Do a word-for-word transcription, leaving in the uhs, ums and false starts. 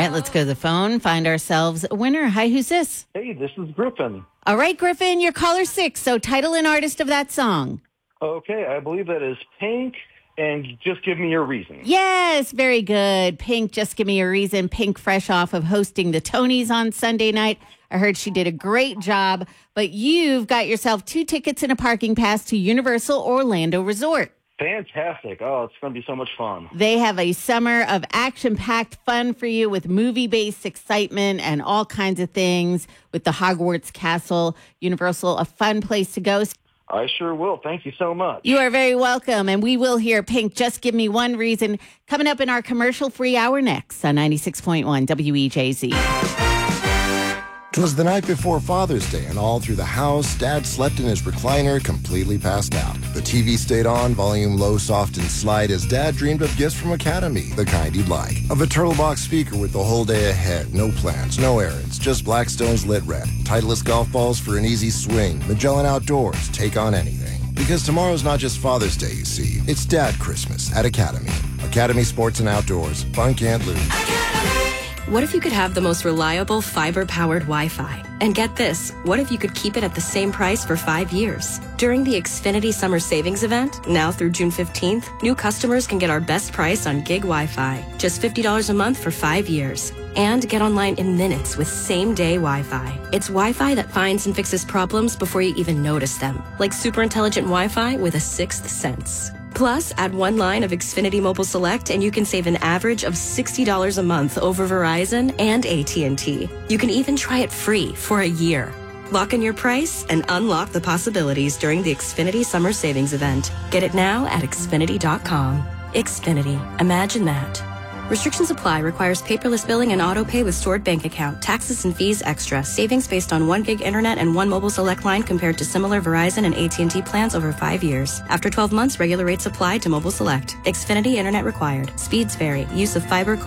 right, let's go to the phone, find ourselves a winner. Hi, who's this? Hey, this is Griffin. All right, Griffin, you're caller six, so title and artist of that song. Okay, I believe that is Pink, and Just Give Me Your Reason. Yes, very good. Pink, Just Give Me a Reason. Pink, fresh off of hosting the Tonys on Sunday night. I heard she did a great job, but you've got yourself two tickets and a parking pass to Universal Orlando Resort. Fantastic. Oh, it's going to be so much fun. They have a summer of action-packed fun for you with movie-based excitement and all kinds of things with the Hogwarts Castle. Universal, a fun place to go. I sure will. Thank you so much. You are very welcome. And we will hear Pink, Just Give Me One Reason, coming up in our commercial-free hour next on ninety-six point one W E J Z. 'Twas the night before Father's Day, and all through the house, Dad slept in his recliner, completely passed out. The T V stayed on, volume low, soft, and slight, as Dad dreamed of gifts from Academy, the kind he'd like. Of a turtle box speaker with the whole day ahead, no plans, no errands, just Blackstone's lit red. Titleist golf balls for an easy swing, Magellan Outdoors, take on anything. Because tomorrow's not just Father's Day, you see. It's Dad Christmas at Academy. Academy Sports and Outdoors. Fun can't lose. What if you could have the most reliable fiber-powered Wi-Fi? And get this, what if you could keep it at the same price for five years? During the Xfinity Summer Savings Event, now through June fifteenth, new customers can get our best price on gig Wi-Fi, just fifty dollars a month for five years. And get online in minutes with same-day Wi-Fi. It's Wi-Fi that finds and fixes problems before you even notice them, like super intelligent Wi-Fi with a sixth sense. Plus, add one line of Xfinity Mobile Select and you can save an average of sixty dollars a month over Verizon and A T and T. You can even try it free for a year. Lock in your price and unlock the possibilities during the Xfinity Summer Savings Event. Get it now at Xfinity dot com. Xfinity. Imagine that. Restrictions apply. Requires paperless billing and auto pay with stored bank account. Taxes and fees extra. Savings based on one gig internet and one mobile select line compared to similar Verizon and A T and T plans over five years. After twelve months, regular rates apply to mobile select. Xfinity internet required. Speeds vary. Use of fiber